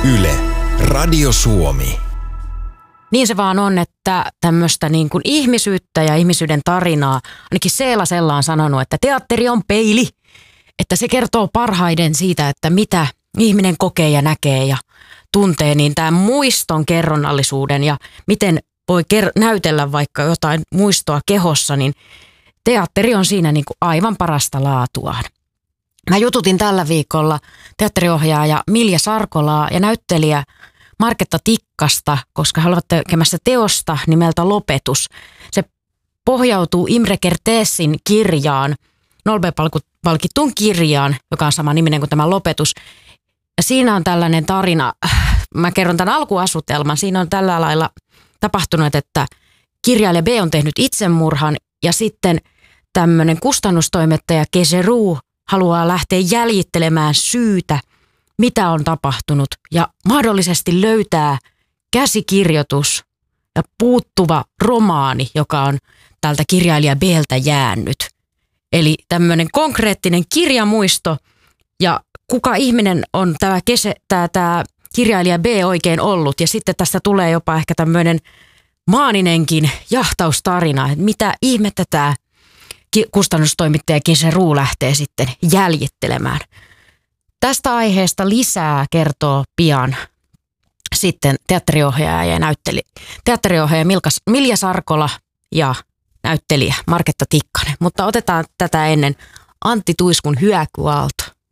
Yle, Radio Suomi. Niin se vaan on, että tämmöistä niin kuin ihmisyyttä ja ihmisyyden tarinaa, ainakin Seela on sanonut, että teatteri on peili, että se kertoo parhaiden siitä, että mitä ihminen kokee ja näkee ja tuntee, niin tämä muiston kerronnallisuuden ja miten voi näytellä vaikka jotain muistoa kehossa, niin teatteri on siinä niin kuin aivan parasta laatuaan. Mä jututin tällä viikolla teatteriohjaaja Milja Sarkolaa ja näyttelijä Marketta Tikkasta, koska he ovat tekemässä teosta nimeltä Lopetus. Se pohjautuu Imre Kertésin kirjaan, Nobel-palkittuun kirjaan, joka on sama niminen kuin tämä Lopetus. Ja siinä on tällainen tarina, mä kerron tämän alkuasetelman, siinä on tällä lailla tapahtunut, että kirjailija B on tehnyt itsemurhan ja sitten tämmöinen kustannustoimittaja Keseru haluaa lähteä jäljittelemään syytä, mitä on tapahtunut ja mahdollisesti löytää käsikirjoitus ja puuttuva romaani, joka on tältä kirjailija B:ltä jäänyt. Eli tämmöinen konkreettinen kirjamuisto ja kuka ihminen on tämä kirjailija B oikein ollut. Ja sitten tästä tulee jopa ehkä tämmöinen maaninenkin jahtaustarina, että mitä ihmettä tämä kustannustoimittaja Keseru lähtee sitten jäljittelemään. Tästä aiheesta lisää kertoo pian sitten teatteriohjaaja Milja Sarkola ja näyttelijä Marketta Tikkanen. Mutta otetaan tätä ennen Antti Tuiskun Hyökyaalto.